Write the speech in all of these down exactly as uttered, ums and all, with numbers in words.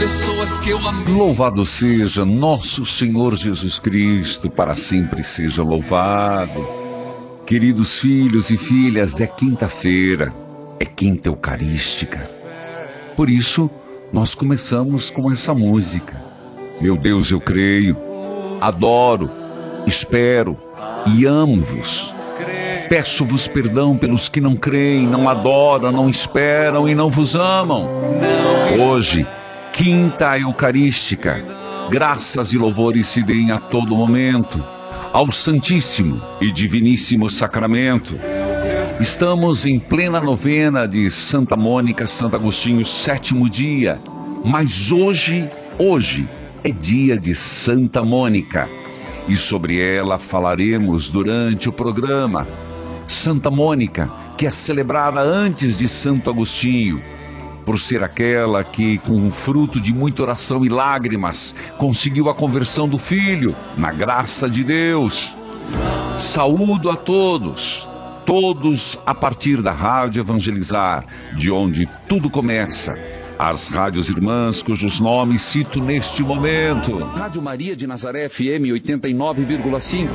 pessoas que eu amei. Louvado seja nosso Senhor Jesus Cristo, para sempre seja louvado. Queridos filhos e filhas, é quinta-feira, é quinta eucarística. Por isso, nós começamos com essa música. Meu Deus, eu creio, adoro, espero e amo-vos. Peço-vos perdão pelos que não creem, não adoram, não esperam e não vos amam. Hoje, quinta eucarística, graças e louvores se deem a todo momento ao Santíssimo e Diviníssimo Sacramento. Estamos em plena novena de Santa Mônica, Santo Agostinho, sétimo dia, mas hoje, hoje é dia de Santa Mônica e sobre ela falaremos durante o programa. Santa Mônica, que é celebrada antes de Santo Agostinho, por ser aquela que, com o fruto de muita oração e lágrimas, conseguiu a conversão do filho, na graça de Deus. Saúdo a todos, todos a partir da Rádio Evangelizar, de onde tudo começa. As rádios irmãs, cujos nomes cito neste momento. Rádio Maria de Nazaré, F M oitenta e nove vírgula cinco.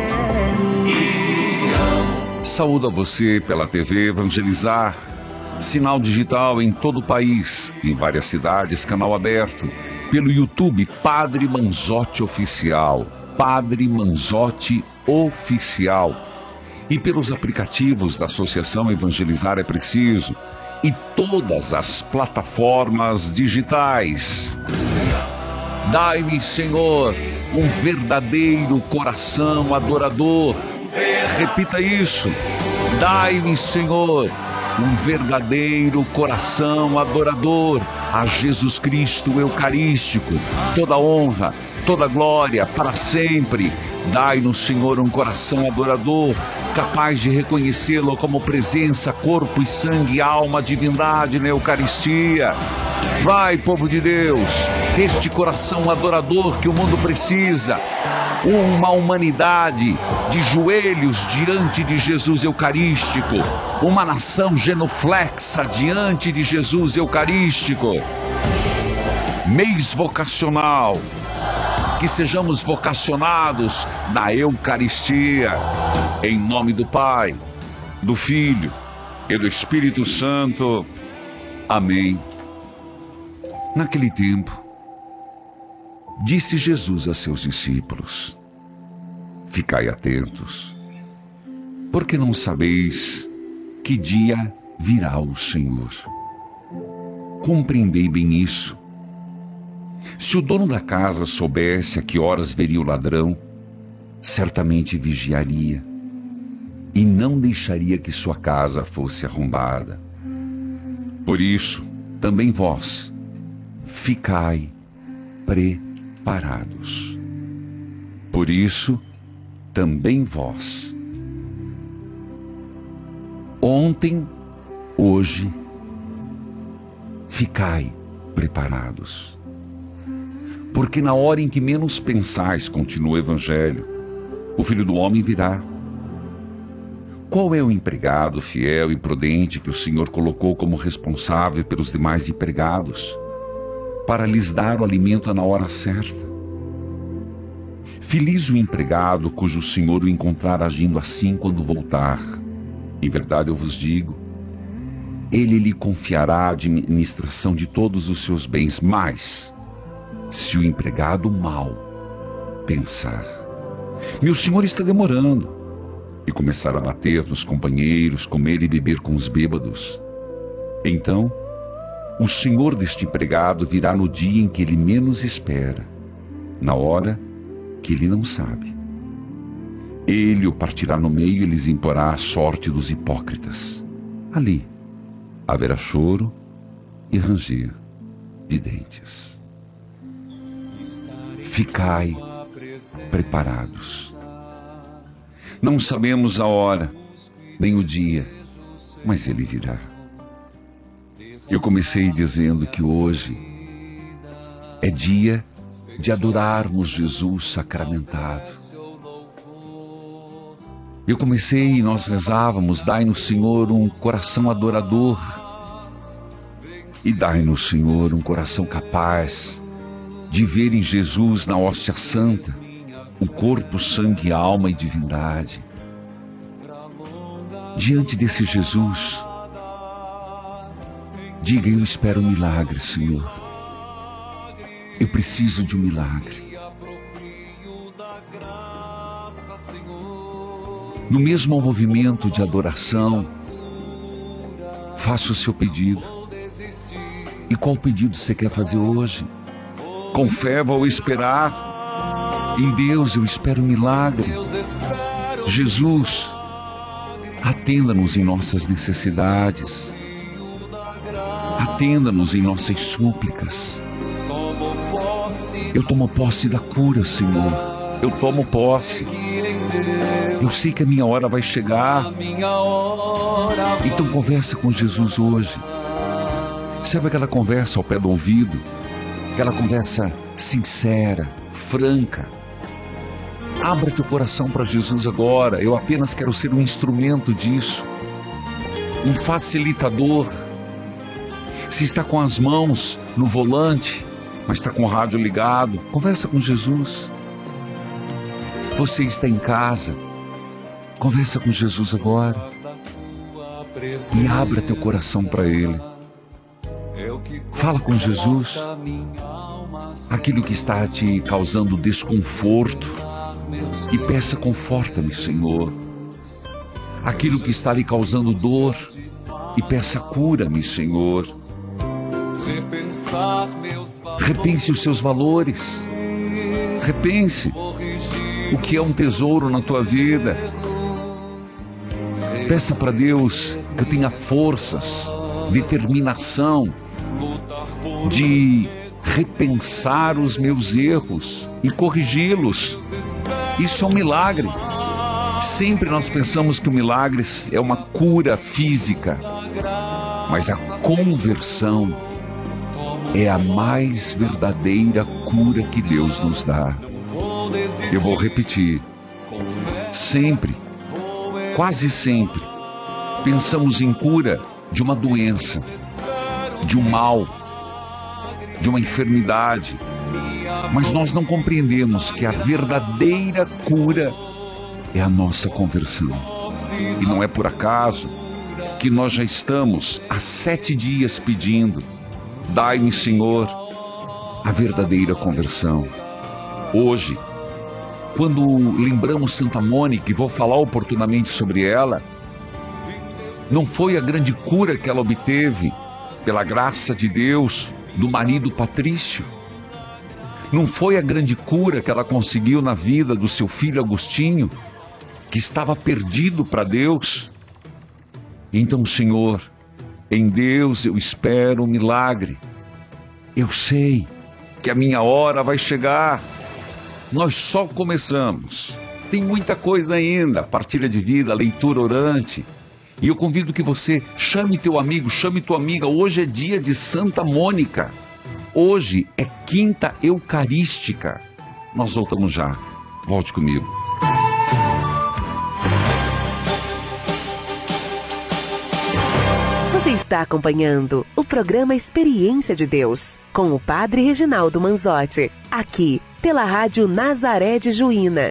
Saúdo a você pela T V Evangelizar, sinal digital em todo o país, em várias cidades, canal aberto, pelo YouTube Padre Manzotti Oficial, Padre Manzotti Oficial, e pelos aplicativos da Associação Evangelizar é Preciso, e todas as plataformas digitais. Dai-me, Senhor, um verdadeiro coração adorador. Repita isso. Dai-me, Senhor, um verdadeiro coração adorador a Jesus Cristo Eucarístico. Toda honra, toda glória para sempre. Dai-nos, Senhor, um coração adorador, capaz de reconhecê-lo como presença, corpo e sangue, alma, divindade na Eucaristia. Vai, povo de Deus, este coração adorador que o mundo precisa. Uma humanidade de joelhos diante de Jesus Eucarístico. Uma nação genuflexa diante de Jesus Eucarístico. Mês vocacional. Que sejamos vocacionados na Eucaristia. Em nome do Pai, do Filho e do Espírito Santo. Amém. Naquele tempo, disse Jesus a seus discípulos: ficai atentos, porque não sabeis que dia virá o Senhor. Compreendei bem isso. Se o dono da casa soubesse a que horas veria o ladrão, certamente vigiaria e não deixaria que sua casa fosse arrombada. Por isso, também vós, ficai preparados. Por isso, também vós. Ontem, hoje, ficai preparados. Porque na hora em que menos pensais, continua o Evangelho, o Filho do Homem virá. Qual é o empregado fiel e prudente que o Senhor colocou como responsável pelos demais empregados, para lhes dar o alimento na hora certa? Feliz o empregado cujo Senhor o encontrar agindo assim quando voltar. Em verdade eu vos digo, ele lhe confiará a administração de todos os seus bens. Mas, se o empregado mau pensar, meu senhor está demorando, e começar a bater nos companheiros, comer e beber com os bêbados, então o senhor deste empregado virá no dia em que ele menos espera, na hora que ele não sabe. Ele o partirá no meio e lhes imporá a sorte dos hipócritas. Ali haverá choro e ranger de dentes. Ficai preparados. Não sabemos a hora, nem o dia, mas ele virá. Eu comecei dizendo que hoje é dia de adorarmos Jesus sacramentado. Eu comecei e nós rezávamos: dai-nos, Senhor, um coração adorador. E dai-nos, Senhor, um coração capaz de ver em Jesus, na hóstia santa, o corpo, sangue, alma e divindade. Diante desse Jesus, diga: eu espero um milagre, Senhor. Eu preciso de um milagre. No mesmo movimento de adoração, faça o seu pedido. E qual pedido você quer fazer hoje? Com fé vou esperar. Em Deus eu espero um milagre. Jesus, atenda-nos em nossas necessidades. Atenda-nos em nossas súplicas. Eu tomo posse da cura, Senhor. Eu tomo posse. Eu sei que a minha hora vai chegar. Então conversa com Jesus hoje. Sabe aquela conversa ao pé do ouvido? Aquela conversa sincera, franca. Abra teu coração para Jesus agora. Eu apenas quero ser um instrumento disso. Um facilitador. Se está com as mãos no volante, mas está com o rádio ligado, conversa com Jesus. Você está em casa, conversa com Jesus agora. E abra teu coração para Ele. Fala com Jesus. Aquilo que está te causando desconforto, e peça: conforta-me, Senhor. Aquilo que está lhe causando dor, e peça: cura-me, Senhor. Repense os seus valores. Repense o que é um tesouro na tua vida. Peça para Deus que eu tenha forças, determinação de repensar os meus erros e corrigi-los. Isso é um milagre. Sempre nós pensamos que o milagre é uma cura física, mas a conversão é a mais verdadeira cura que Deus nos dá. Eu vou repetir. Sempre, quase sempre, pensamos em cura de uma doença, de um mal, de uma enfermidade, mas nós não compreendemos que a verdadeira cura é a nossa conversão. E não é por acaso que nós já estamos há sete dias pedindo: dai-me, Senhor, a verdadeira conversão. Hoje, quando lembramos Santa Mônica, e vou falar oportunamente sobre ela, não foi a grande cura que ela obteve, pela graça de Deus, do marido Patrício. Não foi a grande cura que ela conseguiu na vida do seu filho Agostinho, que estava perdido para Deus. Então, Senhor, em Deus eu espero um milagre. Eu sei que a minha hora vai chegar. Nós só começamos. Tem muita coisa ainda. Partilha de vida, leitura orante. E eu convido que você chame teu amigo, chame tua amiga. Hoje é dia de Santa Mônica. Hoje é quinta eucarística. Nós voltamos já. Volte comigo. Você está acompanhando o programa Experiência de Deus, com o Padre Reginaldo Manzotti, aqui pela Rádio Nazaré de Juína.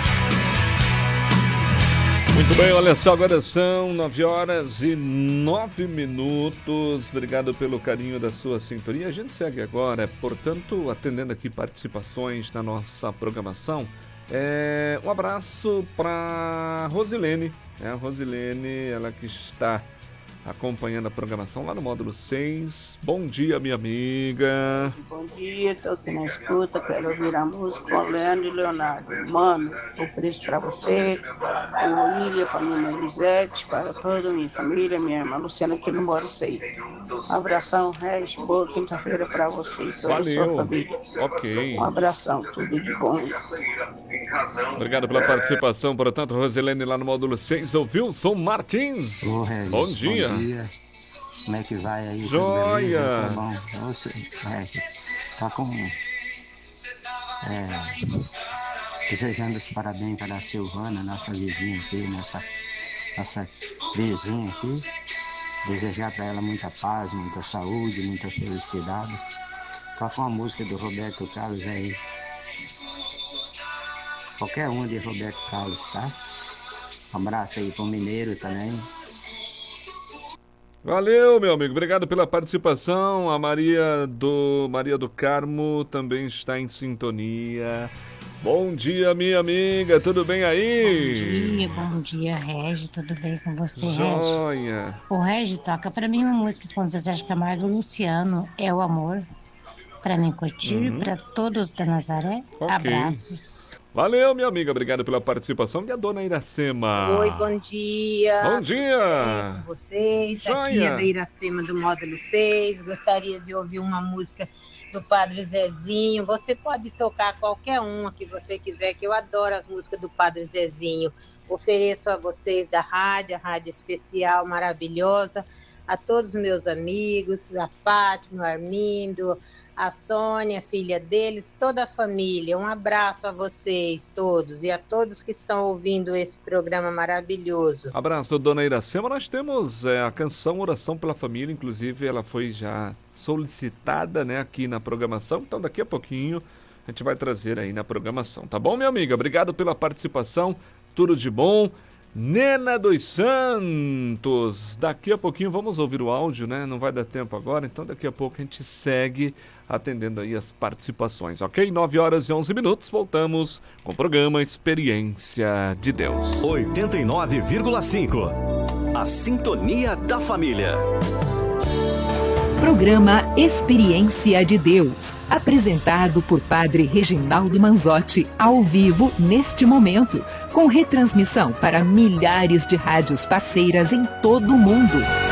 Muito bem, olha só, agora são nove horas e nove minutos. Obrigado pelo carinho da sua sintonia. A gente segue agora, portanto, atendendo aqui participações na nossa programação. É, um abraço para Rosilene, é, a Rosilene, ela que está acompanhando a programação lá no módulo seis. Bom dia, minha amiga. Bom dia, estou aqui na escuta, quero ouvir a música com Leandro e Leonardo. Mano, o preço para você, o William, para minha mãe Lisete, para toda a minha família, minha irmã Luciana, que não mora sei. Um abração, resto, boa quinta-feira para você e toda Valeu. a sua família. Ok. Um abração, tudo de bom. Obrigado pela participação, portanto, Rosilene lá no módulo seis, o Wilson Martins. Ô, Regis, bom dia. Bom dia. Como é que vai aí? Joia. Tá bom. Você, Regis, tá com... É, desejando os parabéns para a Silvana, nossa vizinha aqui, nossa, nossa vizinha aqui. desejar para ela muita paz, muita saúde, muita felicidade. Toca uma música do Roberto Carlos aí. Qualquer uma de Roberto Carlos, tá? Um abraço aí pro Mineiro também. Valeu, meu amigo. Obrigado pela participação. A Maria do Maria do Carmo também está em sintonia. Bom dia, minha amiga. Tudo bem aí? Bom dia, bom dia, Regi. Tudo bem com você, Regi? Joia. O Regi toca pra mim uma música com Zezé de Camargo e Luciano, É o Amor. Pra mim curtir, Uhum. pra todos da Nazaré. Ok. Abraços. Valeu, minha amiga. Obrigado pela participação. E a dona Iracema? Oi, bom dia. Bom dia. Com vocês. Joia. Aqui é da Iracema do Módulo seis. Gostaria de ouvir uma música do Padre Zezinho. Você pode tocar qualquer uma que você quiser, que eu adoro as músicas do Padre Zezinho. Ofereço a vocês da rádio, a rádio especial maravilhosa, a todos os meus amigos, a Fátima, o Armindo, a Sônia, filha deles, toda a família. Um abraço a vocês todos e a todos que estão ouvindo esse programa maravilhoso. Abraço, dona Iracema. Nós temos é, a canção Oração pela Família, inclusive ela foi já solicitada, né, aqui na programação, então daqui a pouquinho a gente vai trazer aí na programação, tá bom, minha amiga? Obrigado pela participação, tudo de bom. Nena dos Santos, daqui a pouquinho vamos ouvir o áudio, né? Não vai dar tempo agora, então daqui a pouco a gente segue atendendo aí as participações, ok? nove horas e onze minutos, voltamos com o programa Experiência de Deus. oitenta e nove vírgula cinco, a sintonia da família. Programa Experiência de Deus, apresentado por Padre Reginaldo Manzotti, ao vivo neste momento, com retransmissão para milhares de rádios parceiras em todo o mundo.